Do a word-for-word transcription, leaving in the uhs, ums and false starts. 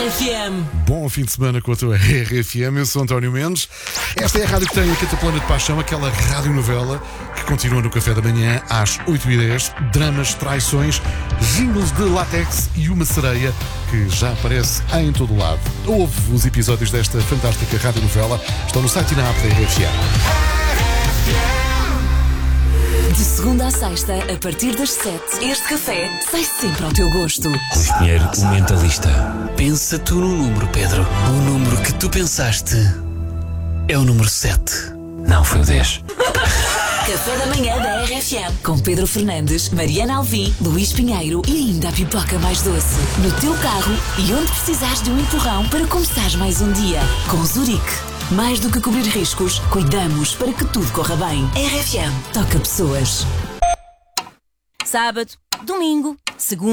R F M. Bom fim de semana com a tua R F M. Eu sou António Mendes. Esta é a rádio que tem a Cataplana de Paixão, aquela radionovela que continua no café da manhã às oito e dez. Dramas, traições, jingles de látex e uma sereia que já aparece em todo o lado. Ouve os episódios desta fantástica radionovela. Estão no site e na app da R F M. De segunda à sexta, a partir das sete, este café sai sempre ao teu gosto. Luís Pinheiro, o mentalista. Pensa tu no número, Pedro. O número que tu pensaste é o número sete. Não, foi o dez. Café da manhã da R F M. Com Pedro Fernandes, Mariana Alvim, Luís Pinheiro e ainda a pipoca mais doce. No teu carro e onde precisares de um empurrão para começares mais um dia. Com Zurique. Mais do que cobrir riscos, cuidamos para que tudo corra bem. R F M. Toca pessoas. Sábado, domingo, segunda.